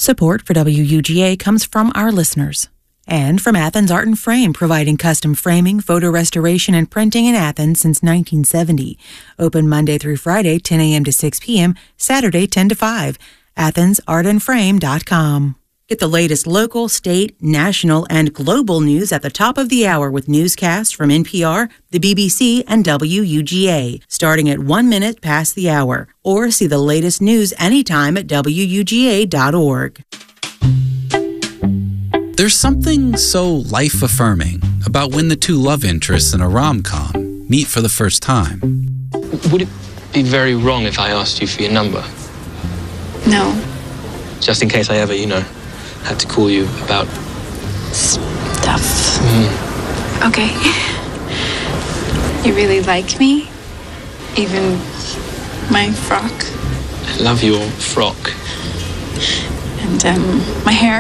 Support for WUGA comes from our listeners. And from Athens Art and Frame, providing custom framing, photo restoration, and printing in Athens since 1970. Open Monday through Friday, 10 a.m. to 6 p.m., Saturday, 10 to 5. AthensArtandFrame.com. Get the latest local, state, national, and global news at the top of the hour with newscasts from NPR, the BBC, and WUGA, starting at 1 minute past the hour. Or see the latest news anytime at WUGA.org. There's something so life-affirming about when the two love interests in a rom-com meet for the first time. Would it be very wrong if I asked you for your number? No. Just in case I ever, had to call you about... stuff. Okay. You really like me? Even my frock? I love your frock. And, my hair?